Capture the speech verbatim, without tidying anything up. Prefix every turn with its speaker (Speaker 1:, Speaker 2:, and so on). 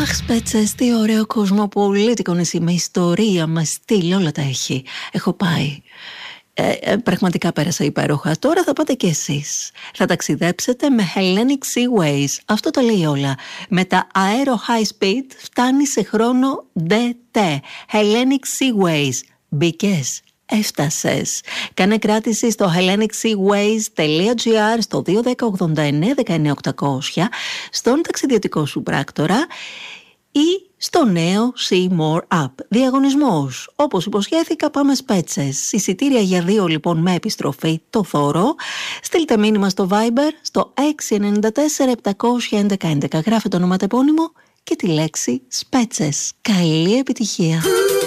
Speaker 1: Αχ, Σπέτσες, τι ωραίο κοσμοπολίτικο νησί, με ιστορία, με στυλ, όλα τα έχει. Έχω πάει. Ε, ε, πραγματικά πέρασα υπέροχα. Τώρα θα πάτε κι εσείς. Θα ταξιδέψετε με Hellenic Seaways. Αυτό τα λέει όλα. Με τα Aero High Speed φτάνει σε χρόνο ντι τι. Hellenic Seaways. Μπήκες. Έφτασες. Κάνε κράτηση στο hellenic seaways τελεία gr, στο δύο ένα μηδέν ογδόντα εννέα δεκαεννέα οκτακόσια, στον ταξιδιωτικό σου πράκτορα ή στο νέο See More App. Διαγωνισμός. Όπως υποσχέθηκα, πάμε Σπέτσες. Εισιτήρια για δύο λοιπόν με επιστροφή, το δώρο. Στείλτε μήνυμα στο Viber στο έξι εννιά τέσσερα επτακόσια έντεκα έντεκα. Γράφε το ονοματεπώνυμο και τη λέξη Σπέτσες. Καλή επιτυχία.